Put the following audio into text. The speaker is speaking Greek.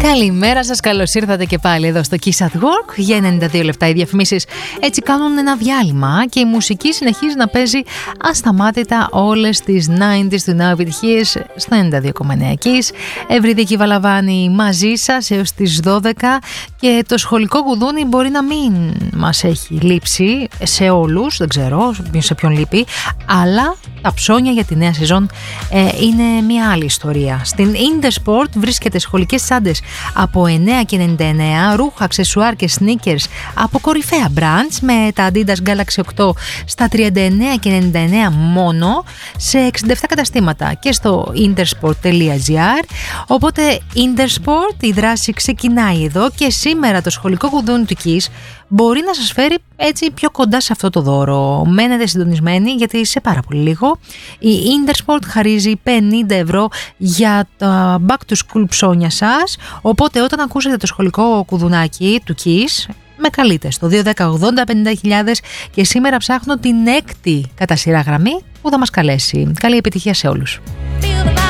Καλημέρα σας, καλώς ήρθατε και πάλι εδώ στο Kiss at Work για 92 λεπτά. Οι διαφημίσεις έτσι κάνουν ένα διάλειμμα και η μουσική συνεχίζει να παίζει ασταμάτητα όλες τις 90s του νέου επιτυχίες στο 92,9 Kiss. Ευρυδική Βαλαβάνη μαζί σας έως τις 12 και το σχολικό κουδούνι μπορεί να μην μας έχει λείψει σε όλους, δεν ξέρω σε ποιον λείπει, αλλά τα ψώνια για τη νέα σεζόν είναι μια άλλη ιστορία. Στην Intersport βρίσκεται σχολικές τσάντες από 9,99, ρούχα, αξεσουάρ και sneakers από κορυφαία brands με τα Adidas Galaxy 8 στα 39,99 μόνο σε 67 καταστήματα και στο intersport.gr. Οπότε Intersport, η δράση ξεκινάει εδώ και σήμερα το σχολικό κουδούνι του Kiss μπορεί να σας φέρει έτσι πιο κοντά σε αυτό το δώρο. Μένετε συντονισμένοι γιατί σε πάρα πολύ λίγο η Intersport χαρίζει 50 ευρώ για τα back to school ψώνια σας. Οπότε όταν ακούσετε το σχολικό κουδουνάκι του Kiss, με καλείτε στο 210 80 50.000 και σήμερα ψάχνω την έκτη κατά σειρά γραμμή που θα μας καλέσει. Καλή επιτυχία σε όλους.